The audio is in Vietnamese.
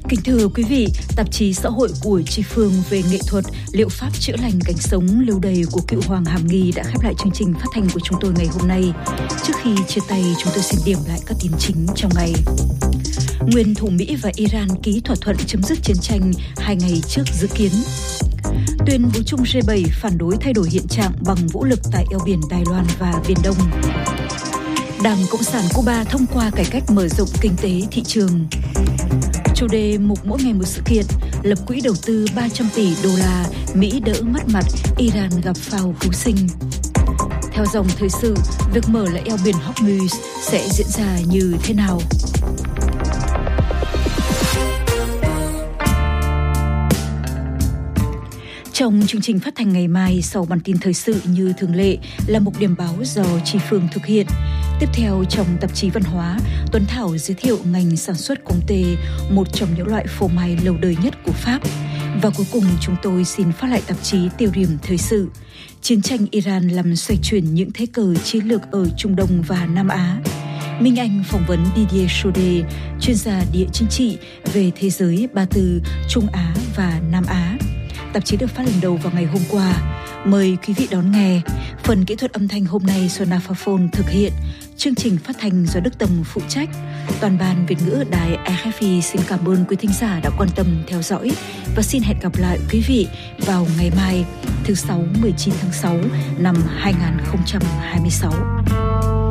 Kính thưa quý vị, tạp chí xã hội của Tri Phương về nghệ thuật, liệu pháp chữa lành cánh sống lâu đầy của cựu hoàng Hàm Nghi đã khép lại chương trình phát thanh của chúng tôi ngày hôm nay. Trước khi chia tay, chúng tôi xin điểm lại các tin chính trong ngày. Nguyên thủ Mỹ và Iran ký thỏa thuận chấm dứt chiến tranh 2 ngày trước dự kiến. Tuyên bố chung G7 phản đối thay đổi hiện trạng bằng vũ lực tại eo biển Đài Loan và Biển Đông. Đảng Cộng sản Cuba thông qua cải cách mở rộng kinh tế thị trường. Chủ đề mục mỗi ngày một sự kiện, lập quỹ đầu tư 300 tỷ đô la, Mỹ đỡ mất mặt, Iran gặp phao cứu sinh. Theo dòng thời sự, việc mở lại eo biển Hormuz sẽ diễn ra như thế nào? Trong chương trình phát thanh ngày mai, sau bản tin thời sự như thường lệ là mục điểm báo do Tri Phương thực hiện. Tiếp theo, trong tạp chí văn hóa, Tuấn Thảo giới thiệu ngành sản xuất Comté, một trong những loại phô mai lâu đời nhất của Pháp. Và cuối cùng, chúng tôi xin phát lại tạp chí tiêu điểm thời sự. Chiến tranh Iran làm xoay chuyển những thế cờ chiến lược ở Trung Đông và Nam Á. Minh Anh phỏng vấn Didier Chaudet, chuyên gia địa chính trị về thế giới Ba Tư, Trung Á và Nam Á. Tạp chí được phát lần đầu vào ngày hôm qua. Mời quý vị đón nghe. Phần kỹ thuật âm thanh hôm nay do Nafaphone thực hiện. Chương trình phát thanh do Đức Tâm phụ trách. Toàn ban Việt ngữ Đài RFI xin cảm ơn quý thính giả đã quan tâm theo dõi và xin hẹn gặp lại quý vị vào ngày mai, thứ Sáu 19 tháng 6 năm 2026.